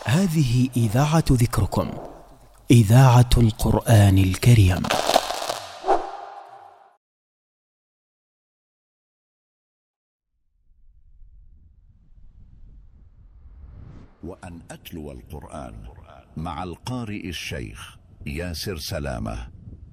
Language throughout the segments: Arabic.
هذه إذاعة ذكركم، إذاعة القرآن الكريم. وأن أتلو القرآن مع القارئ الشيخ ياسر سلامة.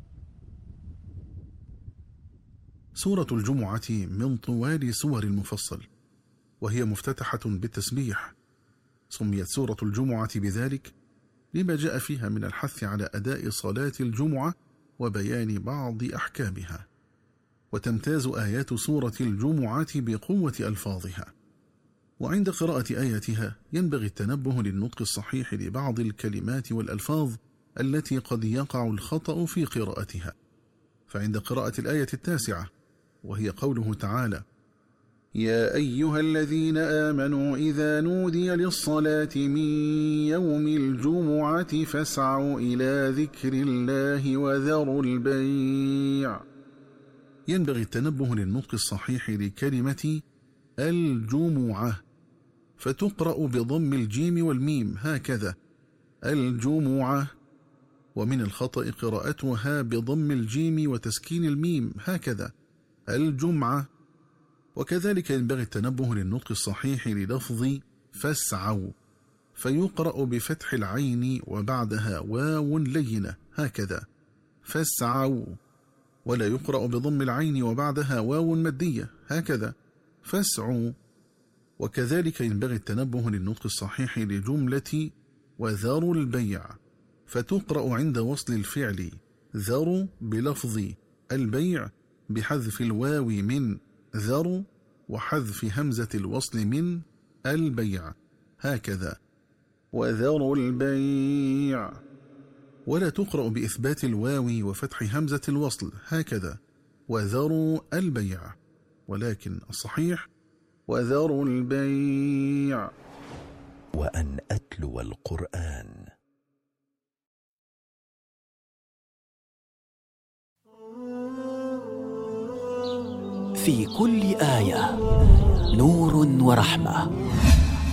سورة الجمعة من طوال سور المفصل، وهي مفتتحة بالتسبيح. سميت سورة الجمعة بذلك لما جاء فيها من الحث على أداء صلاة الجمعة وبيان بعض أحكامها. وتمتاز آيات سورة الجمعة بقوة ألفاظها، وعند قراءة آياتها ينبغي التنبه للنطق الصحيح لبعض الكلمات والألفاظ التي قد يقع الخطأ في قراءتها. فعند قراءة الآية 9 وهي قوله تعالى: يا أيها الذين آمنوا إذا نودي للصلاة من يوم الجمعة فاسعوا إلى ذكر الله وذروا البيع، ينبغي التنبه للنطق الصحيح لكلمة الجمعة، فتقرأ بضم الجيم والميم هكذا الجمعة، ومن الخطأ قراءتها بضم الجيم وتسكين الميم هكذا الجمعة. وكذلك ينبغي التنبه للنطق الصحيح للفظ فاسعوا، فيقرأ بفتح العين وبعدها واو لينة هكذا فاسعوا، ولا يقرأ بضم العين وبعدها واو مدية هكذا فاسعوا. وكذلك ينبغي التنبه للنطق الصحيح لجملة وذروا البيع، فتقرأ عند وصل الفعل ذروا بلفظ البيع بحذف الواو من ذروا وحذف همزة الوصل من البيع هكذا وذروا البيع، ولا تقرأ بإثبات الواو وفتح همزة الوصل هكذا وذروا البيع، ولكن الصحيح وذروا البيع. وأن أتلو القرآن. في كل آية نور ورحمة.